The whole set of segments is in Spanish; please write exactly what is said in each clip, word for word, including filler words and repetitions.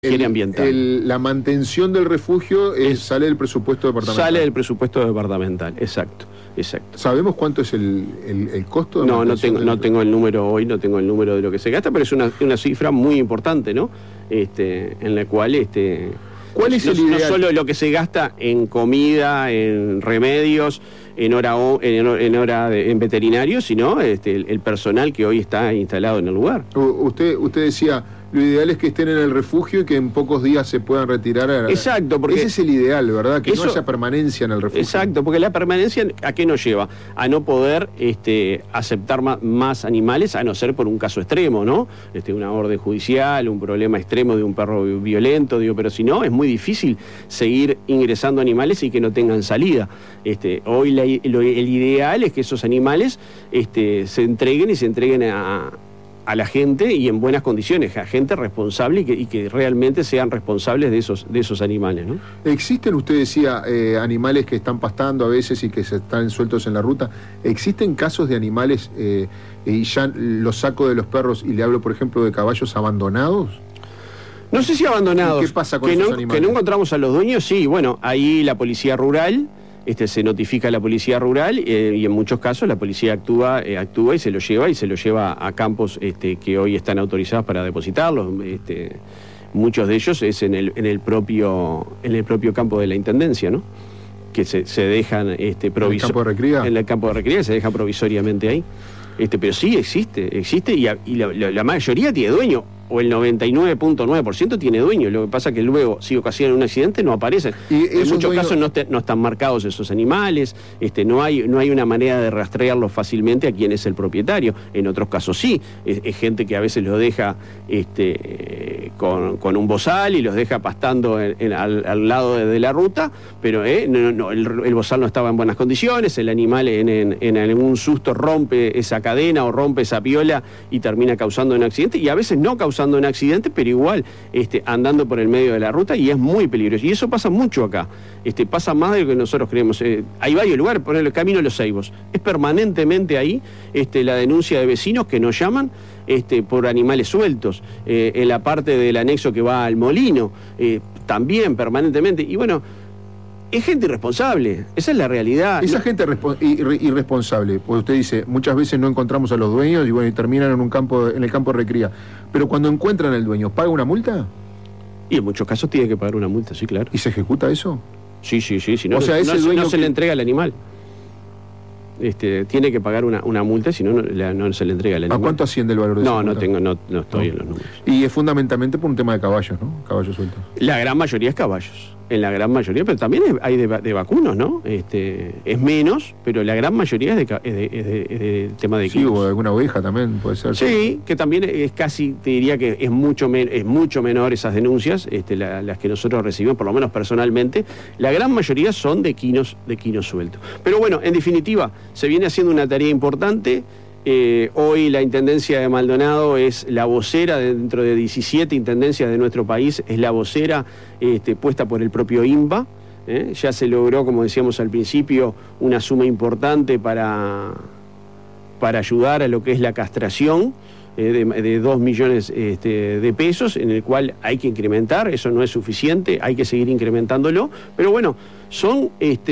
El, ambiental. El, la mantención del refugio es, sale del presupuesto departamental. Sale del presupuesto departamental, exacto, exacto. ¿Sabemos cuánto es el, el, el costo? De no, no tengo, del... no tengo el número hoy, no tengo el número de lo que se gasta, pero es una, una cifra muy importante, ¿no? Este, en la cual, este, ¿cuál es no, el ideal? No solo lo que se gasta en comida, en remedios, en hora, en, en hora de, en veterinario, sino este, el, el personal que hoy está instalado en el lugar. Usted, usted decía, lo ideal es que estén en el refugio y que en pocos días se puedan retirar. A... Exacto, porque ese es el ideal, ¿verdad? Que eso, no haya permanencia en el refugio. Exacto, porque la permanencia, ¿a qué nos lleva? A no poder este, aceptar más, más animales, a no ser por un caso extremo, ¿no? Este, una orden judicial, un problema extremo de un perro violento, digo, pero si no, es muy difícil seguir ingresando animales y que no tengan salida. Este, hoy la, lo, el ideal es que esos animales este, se entreguen y se entreguen a... a la gente y en buenas condiciones, a gente responsable y que, y que realmente sean responsables de esos, de esos animales, ¿no? ¿Existen, usted decía, eh, animales que están pastando a veces y que se están sueltos en la ruta? ¿Existen casos de animales, eh, y ya los saco de los perros y le hablo, por ejemplo, de caballos abandonados? No sé si abandonados. ¿Y qué pasa con que esos no, animales? Que no encontramos a los dueños, sí, bueno, ahí la policía rural... Este, se notifica a la policía rural eh, y en muchos casos la policía actúa, eh, actúa y se lo lleva y se lo lleva a campos este, que hoy están autorizados para depositarlos. Este, muchos de ellos es en el, en el propio en el propio campo de la intendencia, ¿no? Que se, se dejan este, provisor... ¿En el campo de recría? En el campo de recría se deja provisoriamente ahí. Este, pero sí existe, existe y, a, y la, la, la mayoría tiene dueño, o el noventa y nueve punto nueve por ciento tiene dueño. Lo que pasa es que luego, si ocasionan un accidente, no aparecen. Y en muchos dueños... casos no, te, no están marcados esos animales, este, no hay, no hay una manera de rastrearlos fácilmente a quién es el propietario. En otros casos sí, es, es gente que a veces los deja este, con, con un bozal y los deja pastando en, en, al, al lado de, de la ruta, pero eh, no, no, el, el bozal no estaba en buenas condiciones, el animal en, en, en algún susto rompe esa cadena o rompe esa piola y termina causando un accidente, y a veces no causando un accidente, pero igual este, andando por el medio de la ruta, y es muy peligroso. Y eso pasa mucho acá, este, pasa más de lo que nosotros creemos. Eh, hay varios lugares, por el Camino de los Ceibos, es permanentemente ahí este, la denuncia de vecinos que nos llaman este, por animales sueltos, eh, en la parte del anexo que va al molino, eh, también permanentemente, y bueno, es gente irresponsable, esa es la realidad. Esa no. gente irre irresponsable, porque usted dice, muchas veces no encontramos a los dueños y bueno, y terminan en un campo, en el campo de recría. Pero cuando encuentran al dueño, ¿paga una multa? Y en muchos casos tiene que pagar una multa, sí, claro. ¿Y se ejecuta eso? Sí, sí, sí, si no, o sea, no, ese dueño no se que... le entrega al animal. Este, tiene que pagar una, una multa, si no, no, la, no se le entrega al animal. ¿A cuánto asciende el valor de no, esa no multa? tengo, no, no estoy no. en los números. Y es fundamentalmente por un tema de caballos, ¿no? Caballos sueltos. La gran mayoría es caballos. En la gran mayoría, pero también hay de, de vacunos, ¿no? Este, es menos, pero la gran mayoría es de, es de, es de, es de tema de equinos. Sí, o alguna oveja también puede ser. Sí, que también es casi, te diría que es mucho, men es mucho menor esas denuncias, este, la, las que nosotros recibimos, por lo menos personalmente. La gran mayoría son de equinos, de equinos sueltos. Pero bueno, en definitiva, se viene haciendo una tarea importante. Eh, hoy la Intendencia de Maldonado es la vocera dentro de diecisiete intendencias de nuestro país, es la vocera este, puesta por el propio INVA. ¿eh? Ya se logró, como decíamos al principio, una suma importante para, para ayudar a lo que es la castración, eh, de, de dos millones este, de pesos, en el cual hay que incrementar, eso no es suficiente, hay que seguir incrementándolo, pero bueno, son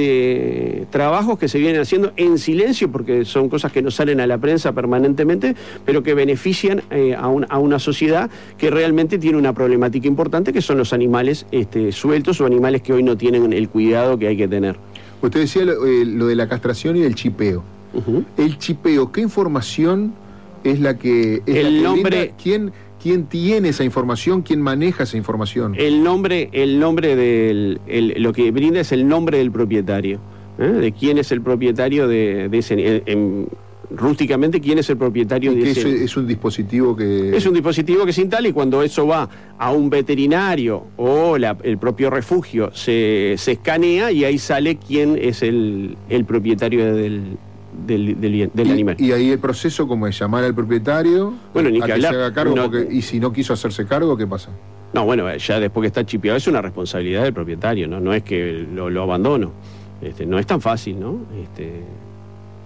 este, trabajos que se vienen haciendo en silencio, porque son cosas que no salen a la prensa permanentemente, pero que benefician eh, a, un, a una sociedad que realmente tiene una problemática importante, que son los animales este, sueltos o animales que hoy no tienen el cuidado que hay que tener. Usted decía lo, eh, lo de la castración y del chipeo. Uh-huh. El chipeo, ¿qué información es la que... Es el la que nombre... brinda? ¿Quién... ¿Quién tiene esa información? ¿Quién maneja esa información? El nombre, el nombre del... El, lo que brinda es el nombre del propietario. ¿eh? De quién es el propietario de, de ese... En, en, rústicamente, quién es el propietario de ese... Es, es un dispositivo que... Es un dispositivo que se instala, y cuando eso va a un veterinario o la, el propio refugio, se, se escanea y ahí sale quién es el, el propietario del... del, del, del y, animal. Y ahí el proceso, como es llamar al propietario, bueno, ni a que, que hablar, se haga cargo, no, porque, y si no quiso hacerse cargo, ¿qué pasa? No, bueno, ya después que está chipeado es una responsabilidad del propietario, no, no es que lo, lo abandono. Este, no es tan fácil, ¿no? Este,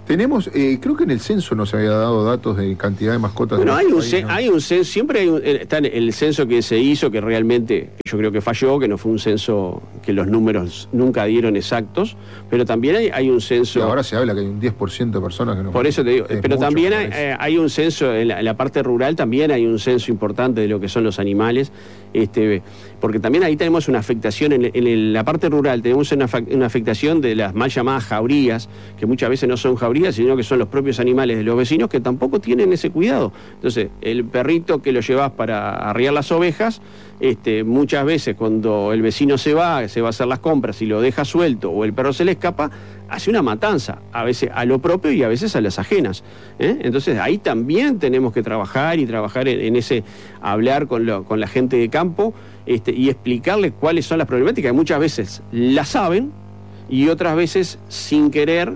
Tenemos, eh, creo que en el censo nos había dado datos de cantidad de mascotas. Bueno, de hay un, país, cen, ¿no? hay un censo, siempre hay un, está el censo que se hizo, que realmente yo creo que falló, que no fue un censo que los números nunca dieron exactos, pero también hay, hay un censo... Y ahora se habla que hay un diez por ciento de personas que no... Por eso te digo, pero mucho, también hay, eh, hay un censo, en la, en la parte rural también hay un censo importante de lo que son los animales, este, porque también ahí tenemos una afectación, en, en el, la parte rural tenemos una, una afectación de las mal llamadas jaurías, que muchas veces no son jaurías, sino que son los propios animales de los vecinos que tampoco tienen ese cuidado. Entonces, el perrito que lo llevas para arriar las ovejas, este, muchas veces cuando el vecino se va, se va a hacer las compras y lo deja suelto o el perro se le escapa, hace una matanza, a veces a lo propio y a veces a las ajenas, ¿eh? Entonces ahí también tenemos que trabajar y trabajar en, en ese, hablar con, lo, con la gente de campo este, y explicarle cuáles son las problemáticas, que muchas veces las saben y otras veces sin querer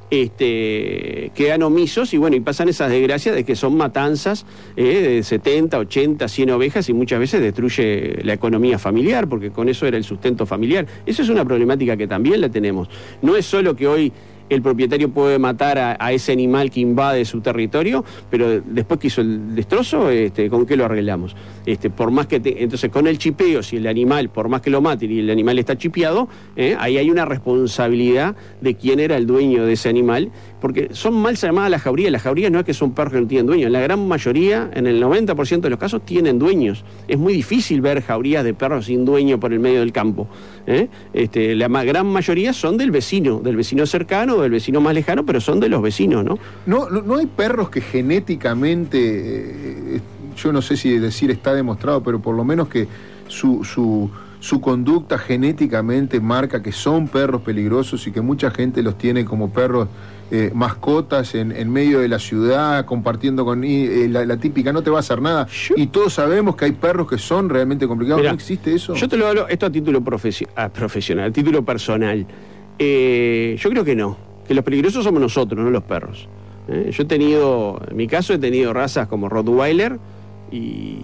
Este, quedan omisos y bueno, y pasan esas desgracias de que son matanzas eh, de setenta, ochenta, cien ovejas y muchas veces destruye la economía familiar, porque con eso era el sustento familiar. Eso es una problemática que también la tenemos. No es solo que hoy el propietario puede matar a, a ese animal que invade su territorio, pero después que hizo el destrozo, este, ¿con qué lo arreglamos? Este, por más que te, entonces con el chipeo, si el animal, por más que lo maten y el animal está chipeado, eh, ahí hay una responsabilidad de quién era el dueño de ese animal, porque son mal llamadas las jaurías. Las jaurías no es que son perros que no tienen dueños, en la gran mayoría, en el noventa por ciento de los casos, tienen dueños. Es muy difícil ver jaurías de perros sin dueño por el medio del campo, ¿eh? Este, la ma gran mayoría son del vecino, del vecino cercano, del vecino más lejano, pero son de los vecinos, ¿no? No, no, no hay perros que genéticamente, eh, yo no sé si decir está demostrado, pero por lo menos que su, su, su conducta genéticamente marca que son perros peligrosos y que mucha gente los tiene como perros eh, mascotas en, en medio de la ciudad, compartiendo con eh, la, la típica no te va a hacer nada. Yo, y todos sabemos que hay perros que son realmente complicados. Mirá, ¿no existe eso? Yo te lo hablo, esto a título profesio ah, profesional, a título personal. Eh, yo creo que no. Que los peligrosos somos nosotros, no los perros. ¿Eh? Yo he tenido, en mi caso he tenido razas como Rottweiler y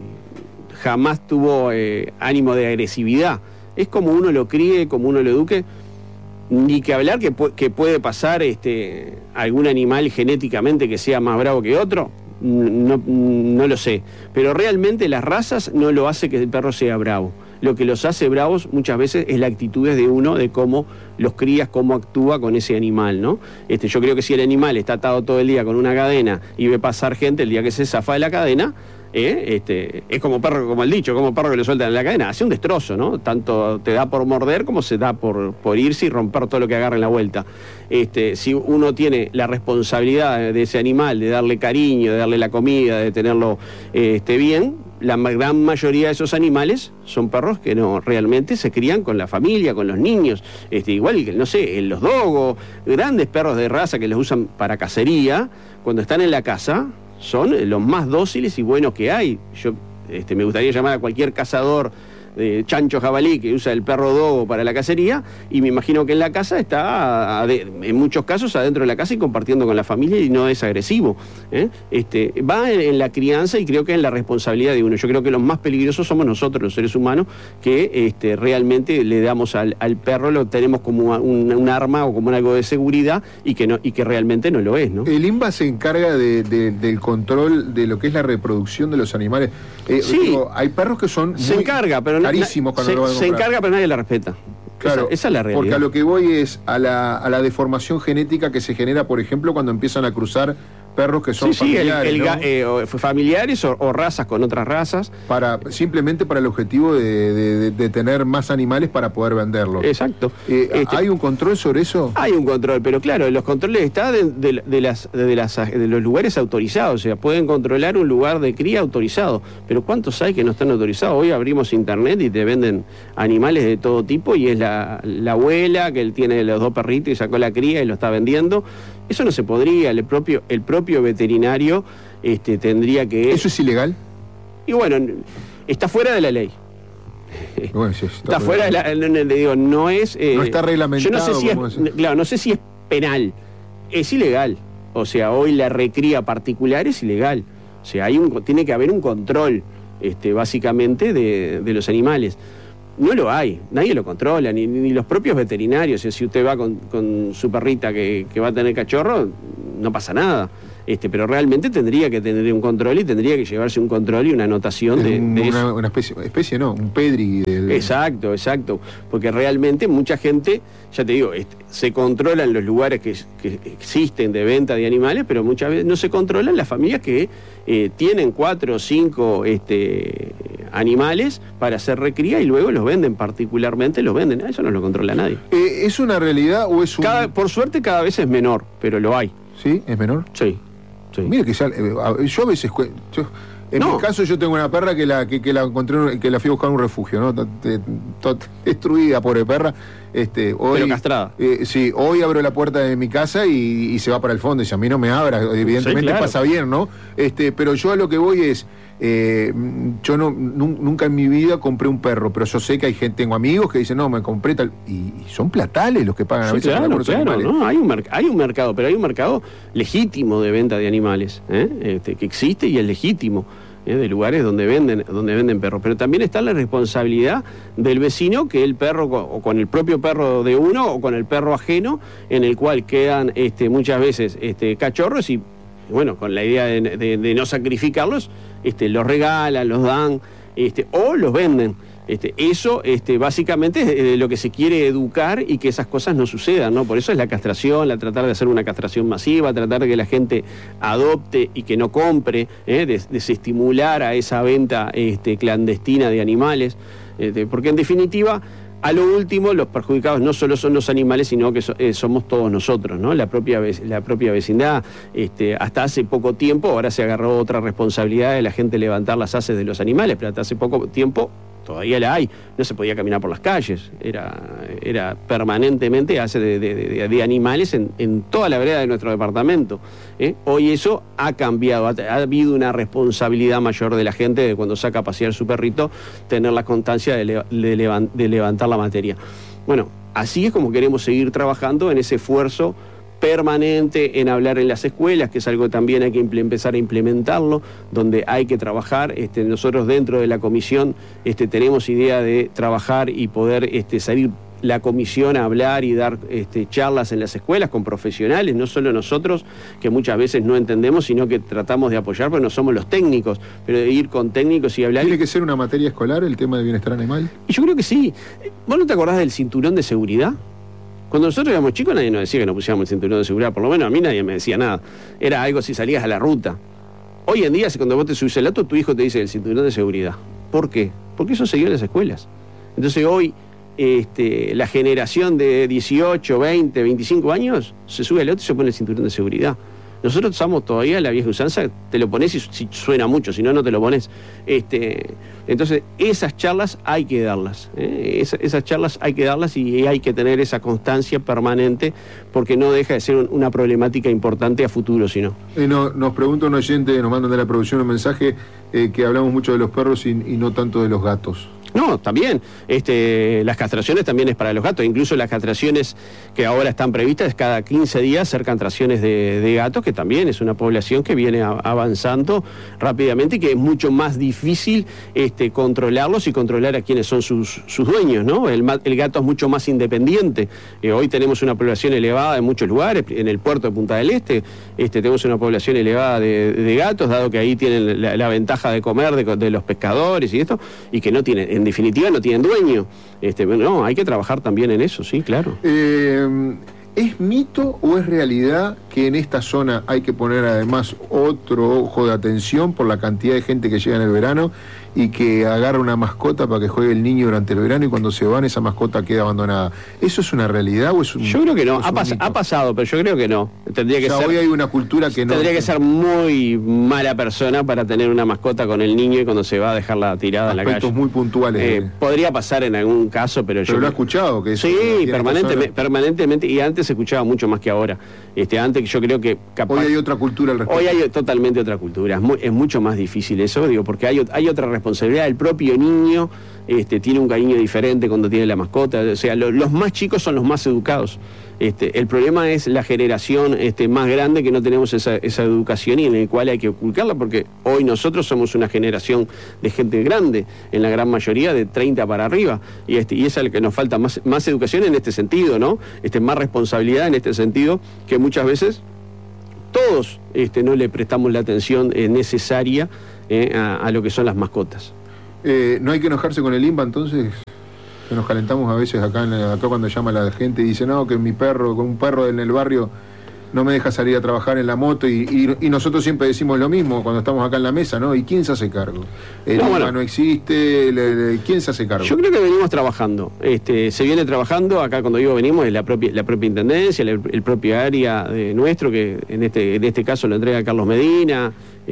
jamás tuvo eh, ánimo de agresividad. Es como uno lo críe, como uno lo eduque. Ni que hablar que, pu que puede pasar este, algún animal genéticamente que sea más bravo que otro. No, no lo sé. Pero realmente las razas no lo hace que el perro sea bravo. Lo que los hace bravos muchas veces es la actitud de uno, de cómo los crías, cómo actúa con ese animal, ¿no? Este, yo creo que si el animal está atado todo el día con una cadena y ve pasar gente, el día que se zafa de la cadena, eh, este, es como perro, como el dicho, como perro que lo sueltan en la cadena, hace un destrozo, ¿no? Tanto te da por morder como se da por, por irse y romper todo lo que agarra en la vuelta. Este, si uno tiene la responsabilidad de ese animal, de darle cariño, de darle la comida, de tenerlo eh, este, bien, la gran mayoría de esos animales son perros que no realmente se crían con la familia, con los niños, este, igual que, no sé, los dogos, grandes perros de raza que los usan para cacería, cuando están en la casa, son los más dóciles y buenos que hay. Yo este, me gustaría llamar a cualquier cazador de chancho jabalí que usa el perro dogo para la cacería, y me imagino que en la casa está, a, de, en muchos casos, adentro de la casa y compartiendo con la familia y no es agresivo, ¿eh? Este, va en, en la crianza y creo que en la responsabilidad de uno. Yo creo que los más peligrosos somos nosotros, los seres humanos, que este, realmente le damos al, al perro, lo tenemos como un, un arma o como algo de seguridad y que, no, y que realmente no lo es, ¿no? El INBA se encarga de, de, del control de lo que es la reproducción de los animales. Eh, sí, digo, hay perros que son se muy encarga, pero carísimos cuando se, lo van a se comprar. encarga, pero nadie la respeta. Claro, esa, esa es la realidad. Porque a lo que voy es a la, a la deformación genética que se genera, por ejemplo, cuando empiezan a cruzar perros que son sí, sí, familiares, el, el, ¿no? eh, o familiares o, o razas con otras razas. Para, simplemente para el objetivo de, de, de, de tener más animales para poder venderlos. Exacto. Eh, este, ¿Hay un control sobre eso? Hay un control, pero claro, los controles están de, de, de, las, de, las, de los lugares autorizados, o sea, pueden controlar un lugar de cría autorizado, pero ¿cuántos hay que no están autorizados? Hoy abrimos internet y te venden animales de todo tipo y es la, la abuela que él tiene los dos perritos y sacó la cría y lo está vendiendo. Eso no se podría, el propio, el propio veterinario este, tendría que... ¿Eso es ilegal? Y bueno, está fuera de la ley. Bueno, sí, está, está fuera de la no, no, digo, no es... Eh, no está reglamentado. Yo no sé si es, claro, no sé si es penal, es ilegal. O sea, hoy la recría particular es ilegal. O sea, hay un, tiene que haber un control, este, básicamente, de, de los animales. no lo hay, nadie lo controla, ni, ni los propios veterinarios. Si usted va con, con su perrita que, que va a tener cachorro, no pasa nada. Este, pero realmente tendría que tener un control y tendría que llevarse un control y una anotación de, un, de una, eso. Una especie, especie no, un pedri del... Exacto, exacto, porque realmente mucha gente, ya te digo, este, se controlan los lugares que, que existen de venta de animales, pero muchas veces no se controlan las familias que eh, tienen cuatro o cinco este, animales para hacer recría y luego los venden, particularmente los venden. Eso no lo controla nadie. Eh, ¿Es una realidad o es un...? Cada, por suerte cada vez es menor, pero lo hay. ¿Sí? ¿Es menor? Sí. Sí. Mire que ya, eh, yo a veces, yo, en no. mi caso yo tengo una perra que la que, que la encontré, que la fui a buscar a un refugio, ¿no? Tot, tot, destruida, pobre perra. Este, hoy, pero castrada. Eh, sí, hoy abro la puerta de mi casa y, y se va para el fondo. Y dice, a mí no me abra, evidentemente sí, claro. Pasa bien, ¿no? Este, pero yo a lo que voy es, eh, yo no nunca en mi vida compré un perro, pero yo sé que hay gente, tengo amigos que dicen, no, me compré tal, y, y son platales los que pagan sí, a veces claro, por los claro, animales. ¿no? Hay un, hay un mercado, pero hay un mercado legítimo de venta de animales, ¿eh? Este, que existe y es legítimo. ¿eh? De lugares donde venden, donde venden perros, pero también está la responsabilidad del vecino, que el perro, o con el propio perro de uno, o con el perro ajeno, en el cual quedan este, muchas veces este, cachorros y, bueno, con la idea de, de, de no sacrificarlos, este, los regalan, los dan, este, o los venden. Este, eso este, básicamente es de lo que se quiere educar y que esas cosas no sucedan, ¿no? Por eso es la castración, la tratar de hacer una castración masiva, tratar de que la gente adopte y que no compre, ¿eh? Des, desestimular a esa venta este, clandestina de animales, este, porque en definitiva, a lo último, los perjudicados no solo son los animales, sino que so, eh, somos todos nosotros, ¿no? La propia, la propia vecindad. Este, hasta hace poco tiempo, ahora se agarró otra responsabilidad de la gente levantar las haces de los animales, pero hasta hace poco tiempo todavía la hay, no se podía caminar por las calles, era, era permanentemente hace de, de, de, de animales en, en toda la vereda de nuestro departamento. ¿eh? Hoy eso ha cambiado, ha, ha habido una responsabilidad mayor de la gente de cuando saca a pasear su perrito, tener la constancia de, de, de, de levantar la materia. Bueno, así es como queremos seguir trabajando en ese esfuerzo permanente en hablar en las escuelas, que es algo que también hay que empezar a implementarlo, donde hay que trabajar. Este, nosotros dentro de la comisión este, tenemos idea de trabajar y poder este, salir la comisión a hablar y dar este, charlas en las escuelas con profesionales, no solo nosotros, que muchas veces no entendemos, sino que tratamos de apoyar, porque no somos los técnicos, pero de ir con técnicos y hablar. ¿Tiene que ser una materia escolar el tema del bienestar animal? Y yo creo que sí. ¿Vos no te acordás del cinturón de seguridad? Cuando nosotros éramos chicos nadie nos decía que nos pusiéramos el cinturón de seguridad, por lo menos a mí nadie me decía nada. Era algo si salías a la ruta. Hoy en día, cuando vos te subís el auto, tu hijo te dice el cinturón de seguridad. ¿Por qué? Porque eso se dio en las escuelas. Entonces hoy este, la generación de dieciocho, veinte, veinticinco años se sube al auto y se pone el cinturón de seguridad. Nosotros usamos todavía la vieja usanza, te lo pones y si suena mucho, si no, no te lo pones. Este, entonces, esas charlas hay que darlas. ¿eh? Esa, esas charlas hay que darlas y hay que tener esa constancia permanente, porque no deja de ser un, una problemática importante a futuro, sino. Eh, no, nos pregunta un oyente, nos mandan de la producción un mensaje, eh, que hablamos mucho de los perros y, y no tanto de los gatos. No, también. Este, las castraciones también es para los gatos. Incluso las castraciones que ahora están previstas, cada quince días hacer castraciones de, de gatos, que también es una población que viene a, avanzando rápidamente y que es mucho más difícil este, controlarlos y controlar a quienes son sus, sus dueños, ¿no? El, el gato es mucho más independiente. Eh, hoy tenemos una población elevada en muchos lugares, en el puerto de Punta del Este, este tenemos una población elevada de, de gatos, dado que ahí tienen la, la ventaja de comer de, de los pescadores y esto, y que no tienen, en definitiva no tienen dueño. Este, no, hay que trabajar también en eso, sí, claro. Eh, ¿Es mito o es realidad que en esta zona hay que poner además otro ojo de atención por la cantidad de gente que llega en el verano y que agarra una mascota para que juegue el niño durante el verano y cuando se van esa mascota queda abandonada? ¿Eso es una realidad o es un Yo creo que no, ha, pas ha pasado, pero yo creo que no. Tendría que o sea, ser, hoy hay una cultura que no... Tendría que ser muy mala persona para tener una mascota con el niño y cuando se va a dejarla tirada en la calle. Aspectos muy puntuales. Eh, de... Podría pasar en algún caso, pero, pero yo... Pero lo he escuchado. Que sí, permanentemente, permanentemente, y antes se escuchaba mucho más que ahora. Este, antes que yo creo que capaz, hoy hay otra cultura al respecto. Hoy hay totalmente otra cultura, es, muy, es mucho más difícil eso, digo, porque hay, hay otra responsabilidad. El propio niño este, tiene un cariño diferente cuando tiene la mascota, o sea, lo, los más chicos son los más educados. Este, el problema es la generación este, más grande que no tenemos esa, esa educación y en el cual hay que ocultarla, porque hoy nosotros somos una generación de gente grande, en la gran mayoría de treinta para arriba, y, este, y es al que nos falta más, más educación en este sentido, ¿no? Este, más responsabilidad en este sentido, que muchas veces todos este, no le prestamos la atención eh, necesaria eh, a, a lo que son las mascotas. Eh, ¿No hay que enojarse con el INBA entonces? Que nos calentamos a veces acá, en, acá cuando llama la gente y dice, no, que mi perro, con un perro en el barrio no me deja salir a trabajar en la moto, y, y, y nosotros siempre decimos lo mismo cuando estamos acá en la mesa, ¿no? ¿Y quién se hace cargo? El no, INBA bueno, no existe, le, le, ¿quién se hace cargo? Yo creo que venimos trabajando, este, se viene trabajando, acá cuando digo venimos es la propia, la propia intendencia, el, el propio área de nuestro, que en este, en este caso lo entrega Carlos Medina,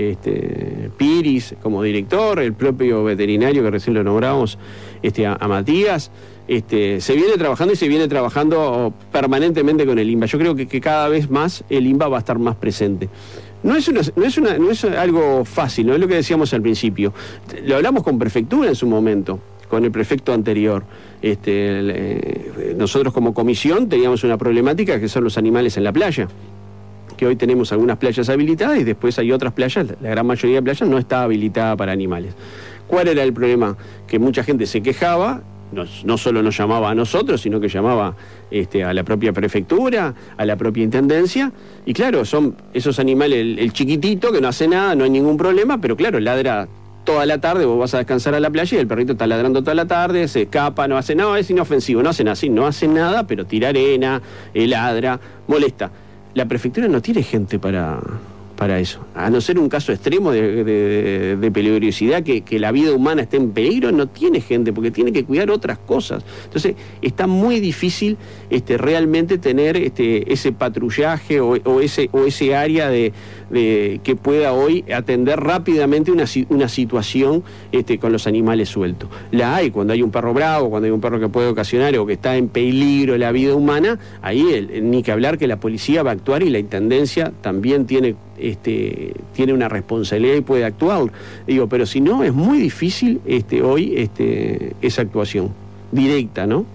este, Piris como director, el propio veterinario que recién lo nombramos, este, a, a Matías. Este, se viene trabajando y se viene trabajando permanentemente con el INBA. Yo creo que, que cada vez más el INBA va a estar más presente. No es, una, no, es una, no es algo fácil, no es lo que decíamos al principio. Lo hablamos con prefectura en su momento, con el prefecto anterior. Este, el, eh, nosotros como comisión teníamos una problemática que son los animales en la playa, que hoy tenemos algunas playas habilitadas y después hay otras playas, la gran mayoría de playas no está habilitada para animales. ¿Cuál era el problema? Que mucha gente se quejaba. No, no solo nos llamaba a nosotros, sino que llamaba este, a la propia prefectura, a la propia intendencia, y claro, son esos animales, el, el chiquitito que no hace nada, no hay ningún problema, pero claro, ladra toda la tarde, vos vas a descansar a la playa y el perrito está ladrando toda la tarde, se escapa, no hace nada, es inofensivo, no hace nada, sí, no hace nada, pero tira arena, ladra, molesta. La prefectura no tiene gente para... para eso, a no ser un caso extremo de, de, de peligrosidad, que, que la vida humana esté en peligro, no tiene gente, porque tiene que cuidar otras cosas. Entonces está muy difícil este, realmente tener este, ese patrullaje o, o, ese, o ese área de, de, que pueda hoy atender rápidamente una, una situación este, con los animales sueltos. La hay cuando hay un perro bravo, cuando hay un perro que puede ocasionar o que está en peligro la vida humana, ahí el, el, ni que hablar que la policía va a actuar y la intendencia también tiene Este, tiene una responsabilidad y puede actuar. Digo, pero si no, es muy difícil este, hoy este, esa actuación directa, ¿no?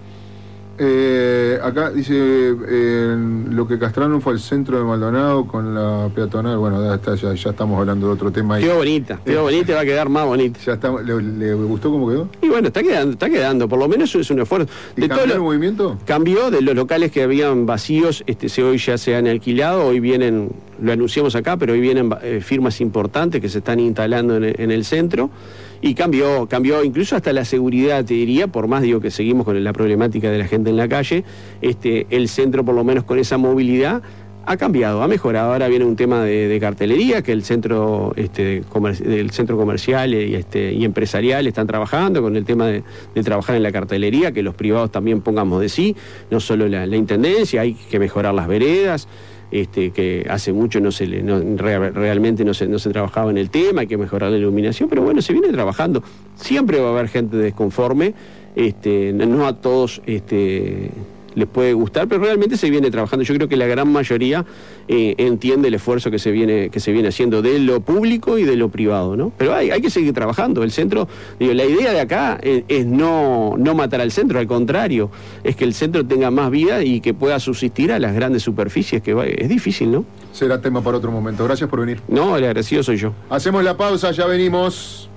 Eh, acá dice, eh, lo que castraron fue el centro de Maldonado con la peatonal. Bueno, ya, está, ya, ya estamos hablando de otro tema ahí. Quedó bonita, quedó bonita y va a quedar más bonita. Ya está, ¿le, ¿Le gustó cómo quedó? Y bueno, está quedando, está quedando, por lo menos eso es un esfuerzo. ¿Y de cambió todo el movimiento? Cambió, de los locales que habían vacíos, este, se, hoy ya se han alquilado, hoy vienen, lo anunciamos acá, pero hoy vienen eh, firmas importantes que se están instalando en el, en el centro. Y cambió, cambió incluso hasta la seguridad, te diría, por más digo que seguimos con la problemática de la gente en la calle, este, el centro por lo menos con esa movilidad ha cambiado, ha mejorado. Ahora viene un tema de, de cartelería, que el centro, este, comer, del centro comercial y, este, y empresarial están trabajando con el tema de, de trabajar en la cartelería, que los privados también pongamos de sí, no solo la, la intendencia, hay que mejorar las veredas. Este, que hace mucho no se le, no, re, realmente no se, no se trabajaba en el tema, hay que mejorar la iluminación, pero bueno, se viene trabajando. Siempre va a haber gente desconforme, este, no a todos este, les puede gustar, pero realmente se viene trabajando. Yo creo que la gran mayoría eh, entiende el esfuerzo que se viene que se viene haciendo de lo público y de lo privado, ¿no? Pero hay, hay que seguir trabajando. El centro, digo, la idea de acá es, es no, no matar al centro, al contrario, es que el centro tenga más vida y que pueda subsistir a las grandes superficies, que va, es difícil, ¿no? Será tema para otro momento. Gracias por venir. No, el agradecido soy yo. Hacemos la pausa, ya venimos.